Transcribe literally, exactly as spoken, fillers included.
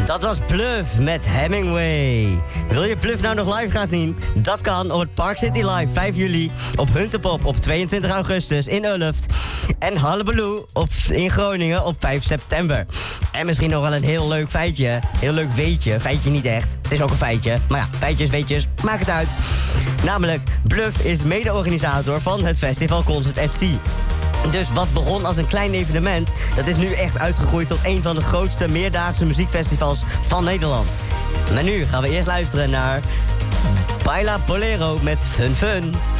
Dat was Bluff met Hemingway. Wil je Bluff nou nog live gaan zien? Dat kan op het Park City Live vijf juli, op Huntepop op tweeëntwintig augustus in Ulft en Hallebaloo op, in Groningen op vijf september. En misschien nog wel een heel leuk feitje, heel leuk weetje, feitje niet echt, het is ook een feitje, maar ja, feitjes, weetjes, maak het uit. Namelijk, Bluff is mede-organisator van het festival Concert at Sea. Dus wat begon als een klein evenement, dat is nu echt uitgegroeid tot een van de grootste meerdaagse muziekfestivals van Nederland. Maar nu gaan we eerst luisteren naar Baila Bolero met Fun Fun.